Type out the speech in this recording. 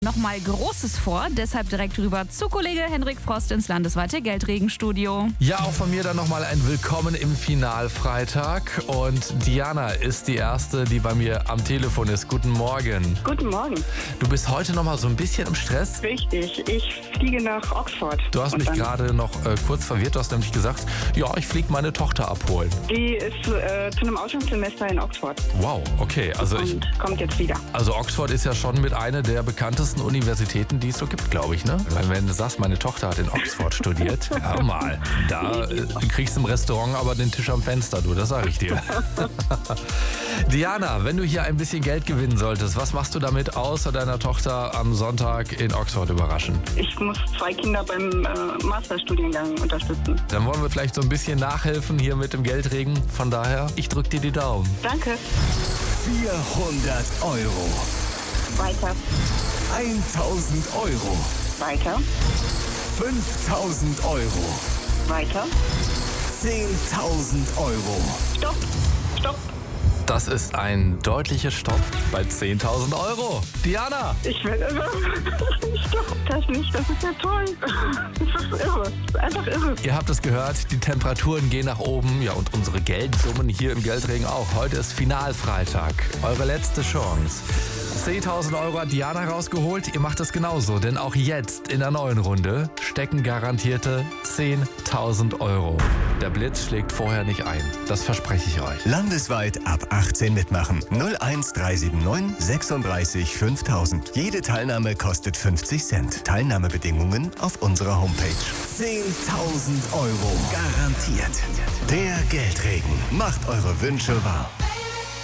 Nochmal Großes vor, deshalb direkt rüber zu Kollege Henrik Frost ins landesweite Geldregenstudio. Ja, auch von mir dann nochmal ein Willkommen im Finalfreitag. Und Diana ist die Erste, die bei mir am Telefon ist. Guten Morgen. Guten Morgen. Du bist heute nochmal so ein bisschen im Stress. Richtig, ich fliege nach Oxford. Du hast mich gerade noch kurz verwirrt. Du hast nämlich gesagt, ja, ich fliege meine Tochter abholen. Die ist zu einem Auslandssemester in Oxford. Wow, okay. Und kommt jetzt wieder. Also Oxford ist ja schon mit einer der bekanntesten Universitäten, die es so gibt, glaube ich, ne? Wenn du sagst, meine Tochter hat in Oxford studiert, hör mal, da kriegst du im Restaurant aber den Tisch am Fenster, du, das sage ich dir. Diana, wenn du hier ein bisschen Geld gewinnen solltest, was machst du damit, außer deiner Tochter am Sonntag in Oxford überraschen? Ich muss 2 Kinder beim Masterstudiengang unterstützen. Dann wollen wir vielleicht so ein bisschen nachhelfen hier mit dem Geldregen. Von daher, ich drück dir die Daumen. Danke. 400 Euro. Weiter. 1000 Euro. Weiter. 5000 Euro. Weiter. 10.000 Euro. Stopp. Stopp. Das ist ein deutlicher Stopp bei 10.000 Euro. Diana! Ich werde irre. Stopp. Das nicht. Das ist ja toll. Das ist irre. Das ist einfach irre. Ihr habt es gehört, die Temperaturen gehen nach oben. Ja, und unsere Geldsummen hier im Geldregen auch. Heute ist Finalfreitag. Eure letzte Chance. 10.000 Euro hat Diana rausgeholt. Ihr macht es genauso, denn auch jetzt in der neuen Runde stecken garantierte 10.000 Euro. Der Blitz schlägt vorher nicht ein. Das verspreche ich euch. Landesweit ab 18 mitmachen. 01379 36 5000. Jede Teilnahme kostet 50 Cent. Teilnahmebedingungen auf unserer Homepage. 10.000 Euro garantiert. Der Geldregen macht eure Wünsche wahr.